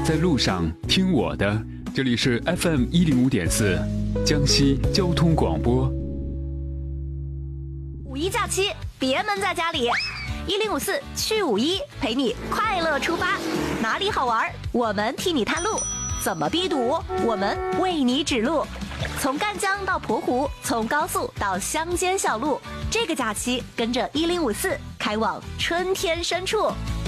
在路上听我的，这里是 FM105.4江西交通广播。 五一假期别闷在家里，1054去5·1陪你快乐出发，哪里好玩我们替你探路，怎么避堵我们为你指路，从赣江到蒲湖，从高速到乡间小路，这个假期跟着1054开往春天深处。